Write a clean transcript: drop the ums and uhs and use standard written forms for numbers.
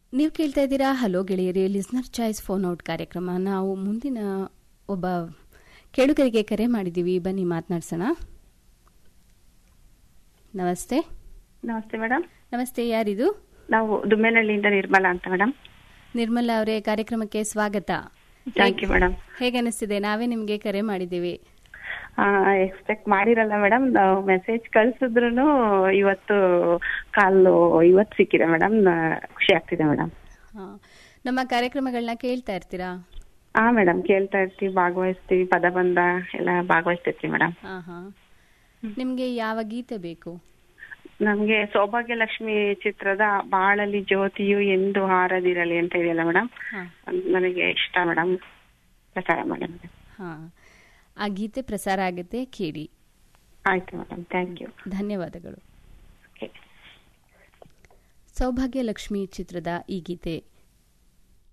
ನೀವು ಕೇಳ್ತಾ ಇದ್ದೀರಾ hello ಗೆಳೆಯರಿ listener choice phone out ಕಾರ್ಯಕ್ರಮ. ನಾವು ಮುಂದಿನ ಒಬ್ಬ ಕೇಳುಗರಿಗೆ ಕರೆ ಮಾಡಿದ್ದೀವಿ, ಬನ್ನಿ ಮಾತನಾಡ್ಸೋಣ. ನಮಸ್ತೆ. ನಮಸ್ತೆ ಮೇಡಮ್. ನಮಸ್ತೆ, ಯಾರಿದು? ನಾವು ದುಮ್ಮೇನಹಳ್ಳಿಯಿಂದ ನಿರ್ಮಲಾ ಅಂತ ಮೇಡಮ್. ನಿರ್ಮಲಾ ಅವರೇ, ಕಾರ್ಯಕ್ರಮಕ್ಕೆ ಸ್ವಾಗತ. Thank you madam. ಹೇಗನ್ನಿಸ್ತಿದೆ? ನಾವೇ ನಿಮಗೆ ಕರೆ ಮಾಡಿದ್ದೀವಿ. ಎಕ್ಸ್ಪೆಕ್ಟ್ ಮಾಡಿರಲ್ಲ ಮೇಡಮ್. ನಾವು ಮೆಸೇಜ್ ಕಳ್ಸಿದ್ರು ಇವತ್ತು ಕಾಲು ಇವತ್ತು ಸಿಕ್ಕಿದೆ ಮೇಡಮ್. ಖುಷಿ ಆಗ್ತಿದೆ ಮೇಡಮ್. ನಮ್ಮ ಕಾರ್ಯಕ್ರಮಗಳನ್ನ ಕೇಳ್ತಾ ಇರ್ತೀರಾ? ಹಾ ಮೇಡಮ್, ಕೇಳ್ತಾ ಇರ್ತೀವಿ, ಭಾಗವಹಿಸ್ತೀವಿ, ಪದಬಂಧ ಎಲ್ಲ ಭಾಗವಹಿಸ್ತಿರ್ತೀವಿ ಮೇಡಮ್. ನಿಮ್ಗೆ ಯಾವ ಗೀತೆ ಬೇಕು? ನಮ್ಗೆ ಸೌಭಾಗ್ಯಲಕ್ಷ್ಮಿ ಚಿತ್ರದ ಬಾಳಲಿ ಜ್ಯೋತಿಯು ಎಂದು ಹಾರದಿರಲಿ ಅಂತ ಇದೆಯಲ್ಲ ಮೇಡಮ್, ನನಗೆ ಇಷ್ಟ ಮೇಡಮ್. ಪ್ರಸಾರ ಮಾಡಿ ಮೇಡಮ್. ಆ ಗೀತೆ ಪ್ರಸಾರ ಆಗುತ್ತೆ, ಕೇಳಿ. ಆಯ್ತು ಮೇಡಮ್, ಥ್ಯಾಂಕ್ ಯು, ಧನ್ಯವಾದಗಳು. ಸೌಭಾಗ್ಯಲಕ್ಷ್ಮಿ ಚಿತ್ರದ ಈ ಗೀತೆ